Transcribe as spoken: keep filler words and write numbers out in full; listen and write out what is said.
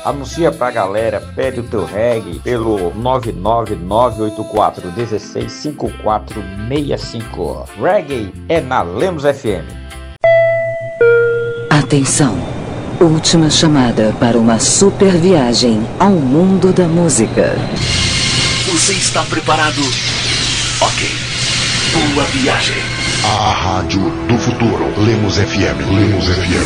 Anuncia pra galera, pede o teu reggae pelo nove nove nove oito quatro um seis cinco quatro seis cinco. Reggae é na Lemos F M. Atenção, última chamada para uma super viagem ao mundo da música. Você está preparado? Ok. Boa viagem. A rádio do futuro. Lemos F M. Lemos F M.